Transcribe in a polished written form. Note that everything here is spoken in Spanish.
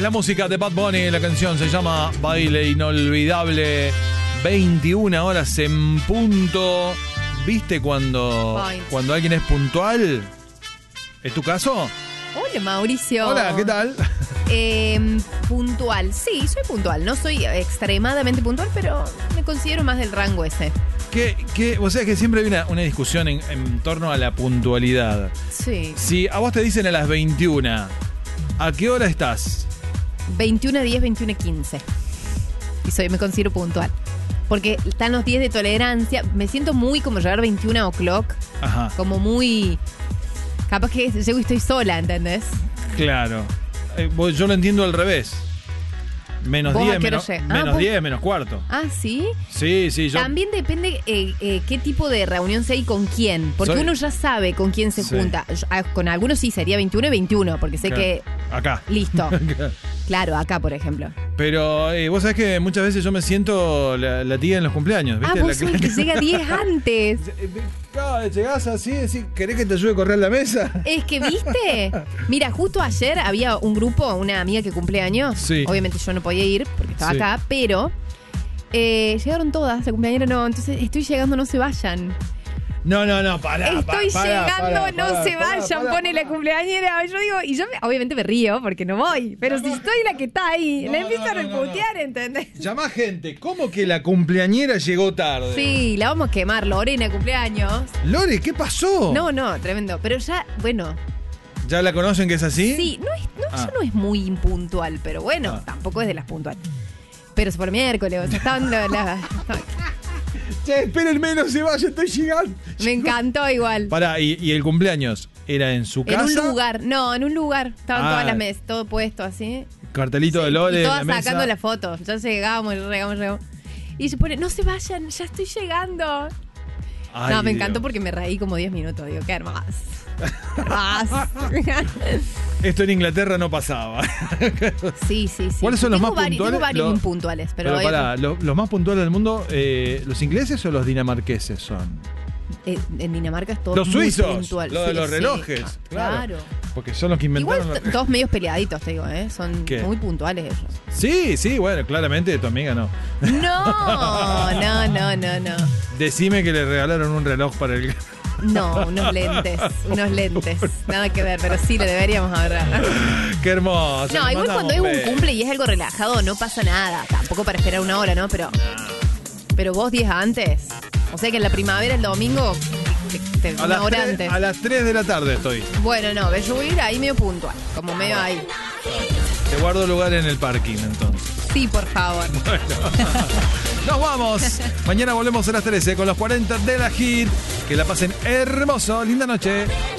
es la música de Bad Bunny. La canción se llama Baile Inolvidable. 21 horas en punto. ¿Viste cuando alguien es puntual? ¿Es tu caso? Hola, Mauricio. Hola, ¿qué tal? Puntual. Sí, soy puntual. No soy extremadamente puntual, pero me considero más del rango ese. O sea que siempre hay una discusión en torno a la puntualidad. Sí. Si a vos te dicen a las 21, ¿a qué hora estás? 21:10, 21:15. Y me considero puntual. Porque están los 10 de tolerancia. Me siento muy como llegar 21 o'clock. Ajá. Como muy... Capaz que llego y estoy sola, ¿entendés? Claro. Yo lo entiendo al revés. Menos 10, menos 10, menos cuarto. Ah, ¿sí? Sí. También depende qué tipo de reunión sea y con quién. Porque uno ya sabe con quién se junta. Con algunos sí sería 21 y 21, porque sé que... Acá. Listo. Claro, acá, por ejemplo. Pero vos sabés que muchas veces yo me siento la tía en los cumpleaños, ¿viste? Ah, vos sos el que llega 10 antes. Llegás así, decís, ¿querés que te ayude a correr la mesa? Es que, ¿viste? Mira, justo ayer había un grupo, una amiga que cumple años. Sí. Obviamente yo no podía ir porque estaba acá, pero llegaron todas, la cumpleañera no. Entonces estoy llegando, no se vayan. No, pará. Estoy llegando, no se vayan, pone la cumpleañera. Yo digo, y yo obviamente me río porque no voy. Pero si estoy la que está ahí, la empiezo a reputear, ¿entendés? Llamá gente, ¿cómo que la cumpleañera llegó tarde? Sí, la vamos a quemar, Lorena, cumpleaños. Lore, ¿qué pasó? No, tremendo. Pero ya, bueno. ¿Ya la conocen que es así? Sí, ella no es muy impuntual, pero bueno, tampoco es de las puntuales. Pero es por miércoles, o sea, estaban Che, espérenme, no se vaya, estoy llegando. Me encantó igual. Pará, ¿y el cumpleaños era en su casa? En un lugar, en un lugar. Estaban todas las mesas, todo puesto así. Cartelito de Lore, y todas en la mesa. sacando la foto. Ya llegamos. Y se pone, no se vayan, ya estoy llegando. Ay, me encantó Dios. porque me reí como 10 minutos. Digo, qué hermoso. Esto en Inglaterra no pasaba. Sí. ¿Cuáles son los más puntuales? Tengo varios impuntuales. Pero pará, los más puntuales del mundo, ¿los ingleses o los dinamarqueses son? En Dinamarca es todo los muy suizos, puntual. Lo de los relojes. Claro. Porque son los que inventaron igual los... todos medios peleaditos, te digo, son ¿Qué? muy puntuales ellos. Sí, bueno, claramente tu amiga no. No. Decime que le regalaron un reloj para el... No, unos lentes. Nada que ver, pero sí le deberíamos agarrar. Qué hermoso. No, igual cuando es un cumple y es algo relajado, no pasa nada. Tampoco para esperar una hora, ¿no? Pero vos 10 antes. O sea que en la primavera, el domingo, una hora antes. A las 3 de la tarde estoy. Bueno, no, yo voy a ir ahí medio puntual. Como medio ahí. Te guardo lugar en el parking, entonces. Sí, por favor. Bueno. Nos vamos. Mañana volvemos a las 13 con los 40 de la Hit. Que la pasen hermoso. Linda noche.